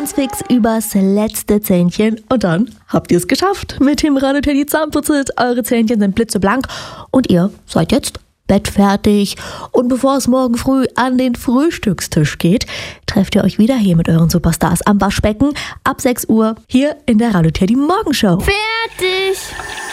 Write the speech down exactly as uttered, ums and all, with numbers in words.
ganz fix übers letzte Zähnchen und dann habt ihr es geschafft. Mit dem Radio Teddy Zahnputzit. Eure Zähnchen sind blitzeblank und ihr seid jetzt bettfertig. Und bevor es morgen früh an den Frühstückstisch geht, trefft ihr euch wieder hier mit euren Superstars am Waschbecken ab sechs Uhr hier in der Radio Teddy Morgenshow. Fertig!